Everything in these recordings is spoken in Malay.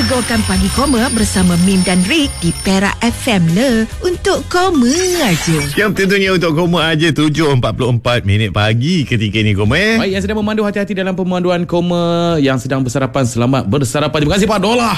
menegokan Pagi Koma bersama Mim dan Rick di Perak FM le. Untuk Koma aja. Yang tentunya untuk Koma aja. 7.44 pagi ketika ini Koma. Baik, yang sedang memandu, hati-hati dalam pemanduan Koma. Yang sedang bersarapan, selamat bersarapan. Terima kasih Pak Dola.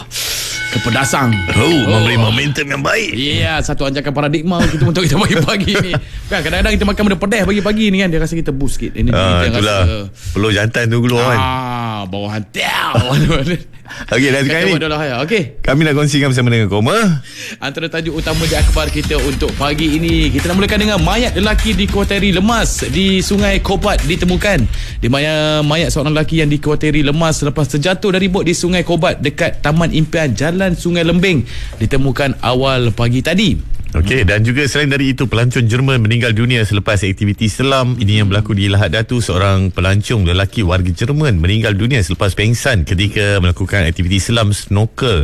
Kepedasan. Memberi momentum yang baik. Ya, satu anjakan paradigma kita untuk kita pagi-pagi ni. Kan kadang-kadang kita makan benda pedas pagi-pagi ni kan, dia rasa kita boost sikit. Ini itulah rasa, peluk jantan tu keluar kan. Bawah hantiau. Okey, dan sekarang ni kami nak kongsikan bersama dengan Koma. Antara tajuk utama di akhbar kita untuk pagi ini, kita nak mulakan dengan mayat lelaki dikuatiri lemas di Sungai Kobat ditemukan. Di mayat seorang lelaki yang dikuatiri lemas selepas terjatuh dari bot di Sungai Kobat dekat Taman Impian Jalan Sungai Lembing ditemukan awal pagi tadi. Okey, dan juga selain dari itu, pelancong Jerman meninggal dunia selepas aktiviti selam. Ini yang berlaku di Lahad Datu. Seorang pelancong lelaki warga Jerman meninggal dunia selepas pengsan ketika melakukan aktiviti selam snorkel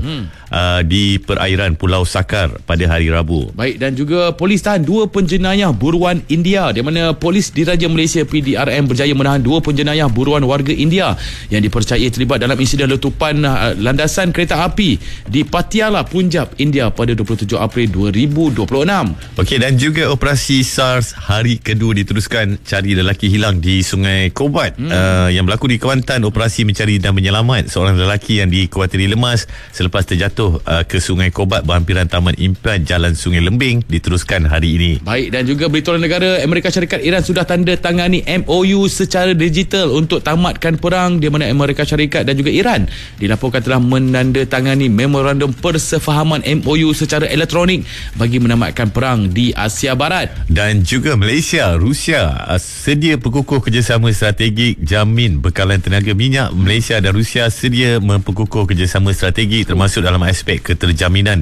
di perairan Pulau Sakar pada hari Rabu. Baik, dan juga polis tahan 2 penjenayah buruan India, di mana polis Diraja Malaysia PDRM berjaya menahan 2 penjenayah buruan warga India yang dipercayai terlibat dalam insiden letupan landasan kereta api di Patiala, Punjab, India pada 27 April 2026. Okey, dan juga operasi SARS hari kedua diteruskan cari lelaki hilang di Sungai Kobat yang berlaku di Kelantan. Operasi mencari dan menyelamat seorang lelaki yang dikuatiri lemas selepas terjatuh ke Sungai Kobat berhampiran Taman Impian Jalan Sungai Lembing diteruskan hari ini. Baik, dan juga berita luar negara, Amerika Syarikat Iran sudah tanda tangani MOU secara digital untuk tamatkan perang, di mana Amerika Syarikat dan juga Iran dilaporkan telah menandatangani memorandum persefahaman MOU secara elektronik bagi menamatkan perang di Asia Barat. Dan juga Malaysia, Rusia sedia perkukuh kerjasama strategik jamin bekalan tenaga minyak. Malaysia dan Rusia sedia memperkukuh kerjasama strategik termasuk dalam aspek keterjaminan